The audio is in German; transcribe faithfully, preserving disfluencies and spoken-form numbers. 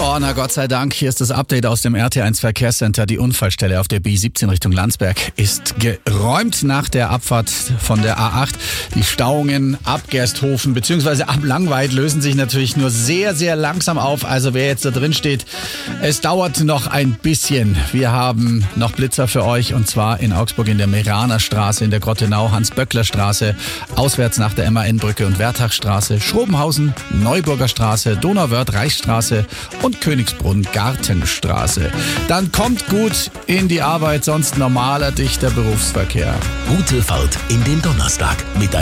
Oh, na Gott sei Dank, hier ist das Update aus dem R T eins Verkehrscenter. Die Unfallstelle auf der B siebzehn Richtung Landsberg ist geräumt nach der Abfahrt von der A acht. Die Stauungen ab Gersthofen bzw. ab Langweid lösen sich natürlich nur sehr, sehr langsam auf. Also wer jetzt da drin steht, es dauert noch ein bisschen. Wir haben noch Blitzer für euch und zwar in Augsburg in der Meraner Straße, in der Grottenau, Hans-Böckler-Straße, auswärts nach der M A N-Brücke und Wertachstraße, Schrobenhausen, Neuburger Straße, Donauwörth, Reichsstraße und Königsbrunn, Gartenstraße. Dann kommt gut in die Arbeit, sonst normaler, dichter Berufsverkehr. Gute Fahrt in den Donnerstag mit